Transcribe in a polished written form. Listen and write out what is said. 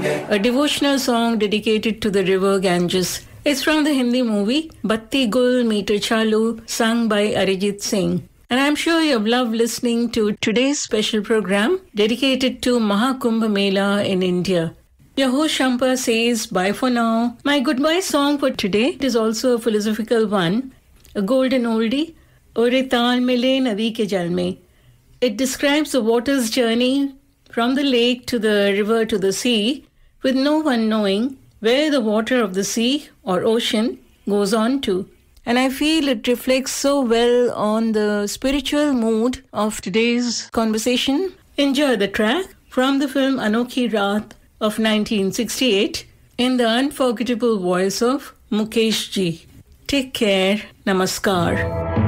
a devotional song dedicated to the river Ganges. It's from the Hindi movie Batti Gul Meter Chalu, sung by Arijit Singh. And I'm sure you've loved listening to today's special program dedicated to Mahakumbh Mela in India. Your host Shampa says bye for now. My goodbye song for today is also a philosophical one, a golden oldie, Ore Taal Mile Nadi Ke Jal Mein. It describes the water's journey from the lake to the river to the sea, with no one knowing where the water of the sea or ocean goes on to. And I feel it reflects so well on the spiritual mood of today's conversation. Enjoy the track from the film Anokhi Raat of 1968 in the unforgettable voice of Mukesh Ji. Take care. Namaskar.